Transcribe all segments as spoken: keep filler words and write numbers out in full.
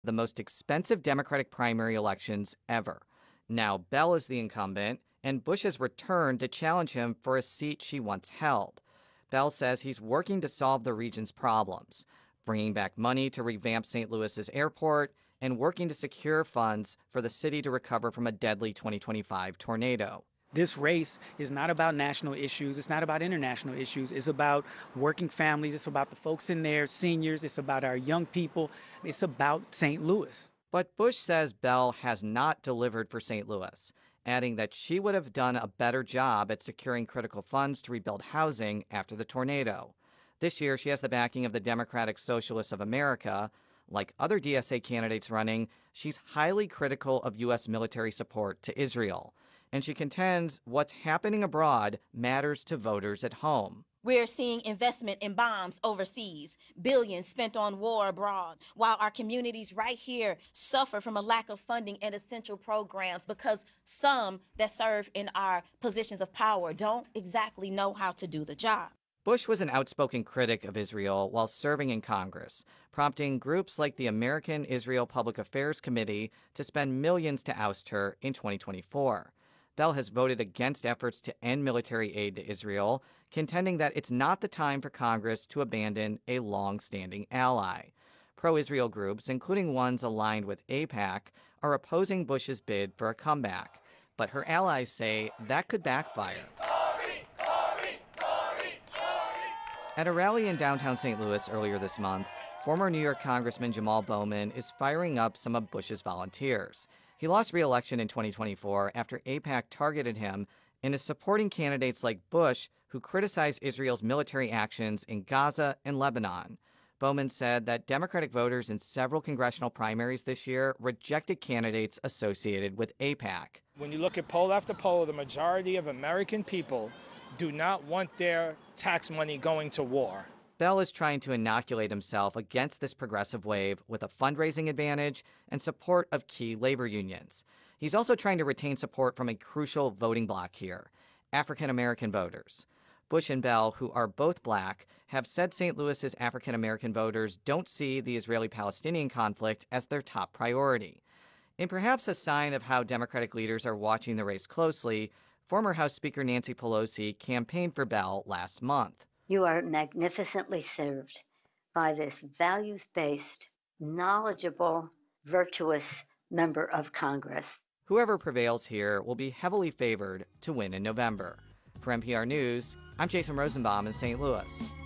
the most expensive Democratic primary elections ever. Now Bell is the incumbent, and Bush has returned to challenge him for a seat she once held. Bell says he's working to solve the region's problems, bringing back money to revamp Saint Louis's airport and working to secure funds for the city to recover from a deadly twenty twenty-five tornado. This race is not about national issues. It's not about international issues. It's about working families. It's about the folks in there, seniors. It's about our young people. It's about Saint Louis. But Bush says Bell has not delivered for Saint Louis, adding that she would have done a better job at securing critical funds to rebuild housing after the tornado. This year, she has the backing of the Democratic Socialists of America. Like other D S A candidates running, she's highly critical of U S military support to Israel. And she contends what's happening abroad matters to voters at home. We're seeing investment in bombs overseas, billions spent on war abroad, while our communities right here suffer from a lack of funding and essential programs because some that serve in our positions of power don't exactly know how to do the job. Bush was an outspoken critic of Israel while serving in Congress, prompting groups like the American Israel Public Affairs Committee to spend millions to oust her in twenty twenty-four. Bell has voted against efforts to end military aid to Israel, contending that it's not the time for Congress to abandon a long-standing ally. Pro-Israel groups, including ones aligned with AIPAC, are opposing Bush's bid for a comeback. But her allies say that could backfire. Glory, glory, glory, glory. At a rally in downtown Saint Louis earlier this month, former New York Congressman Jamal Bowman is firing up some of Bush's volunteers. He lost re-election in twenty twenty-four after AIPAC targeted him and is supporting candidates like Bush who criticize Israel's military actions in Gaza and Lebanon. Bowman said that Democratic voters in several congressional primaries this year rejected candidates associated with AIPAC. When you look at poll after poll, the majority of American people do not want their tax money going to war. Bell is trying to inoculate himself against this progressive wave with a fundraising advantage and support of key labor unions. He's also trying to retain support from a crucial voting bloc here, African-American voters. Bush and Bell, who are both black, have said Saint Louis's African-American voters don't see the Israeli-Palestinian conflict as their top priority. In perhaps a sign of how Democratic leaders are watching the race closely, former House Speaker Nancy Pelosi campaigned for Bell last month. You are magnificently served by this values-based, knowledgeable, virtuous member of Congress. Whoever prevails here will be heavily favored to win in November. For N P R News, I'm Jason Rosenbaum in Saint Louis.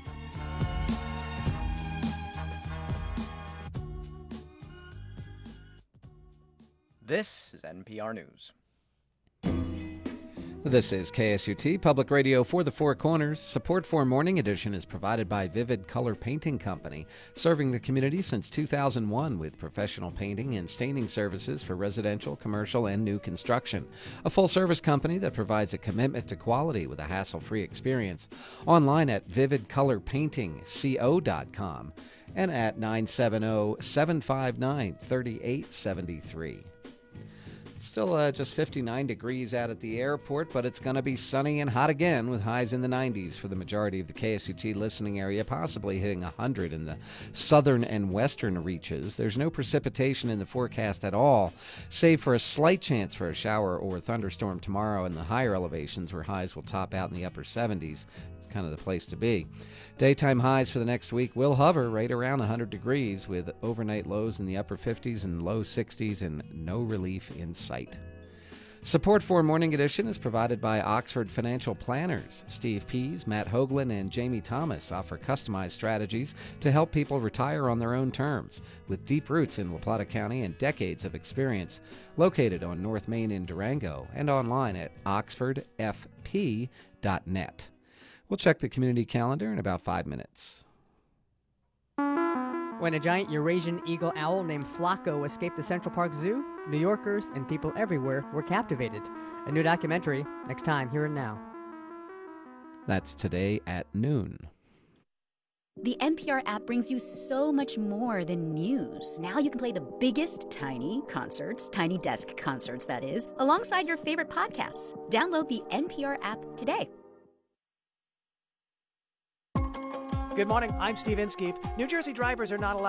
This is N P R News. This is K S U T Public Radio for the Four Corners. Support for Morning Edition is provided by Vivid Color Painting Company, serving the community since two thousand one with professional painting and staining services for residential, commercial, and new construction. A full-service company that provides a commitment to quality with a hassle-free experience. Online at vivid color painting co dot com and at nine seven zero, seven five nine, three eight seven three. Still uh, just fifty-nine degrees out at the airport, but it's going to be sunny and hot again with highs in the nineties for the majority of the K S U T listening area, possibly hitting one hundred in the southern and western reaches. There's no precipitation in the forecast at all, save for a slight chance for a shower or thunderstorm tomorrow in the higher elevations where highs will top out in the upper seventies. It's kind of the place to be. Daytime highs for the next week will hover right around one hundred degrees with overnight lows in the upper fifties and low sixties and no relief in sight. Support for Morning Edition is provided by Oxford Financial Planners. Steve Pease, Matt Hoagland, and Jamie Thomas offer customized strategies to help people retire on their own terms. With deep roots in La Plata County and decades of experience, located on North Main in Durango and online at oxford f p dot net. We'll check the community calendar in about five minutes. When a giant Eurasian eagle owl named Flacco escaped the Central Park Zoo, New Yorkers and people everywhere were captivated. A new documentary, next time, here and now. That's today at noon. The N P R app brings you so much more than news. Now you can play the biggest tiny concerts, tiny desk concerts, that is, alongside your favorite podcasts. Download the N P R app today. Good morning, I'm Steve Inskeep. New Jersey drivers are not allowed